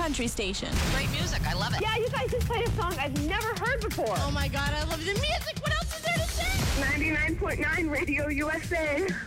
country station. Great music. I love it. Yeah, you guys just played a song I've never heard before. Oh my God, I love the music. What else is there to say? 99.9 Radio USA.